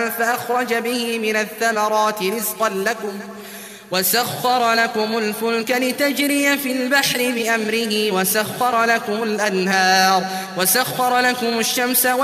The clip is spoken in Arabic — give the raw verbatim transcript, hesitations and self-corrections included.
فأخرج به من الثمرات رزقا لكم وسخر لكم الفلك لتجري في البحر بأمره وسخر لكم الأنهار وسخر لكم الشمس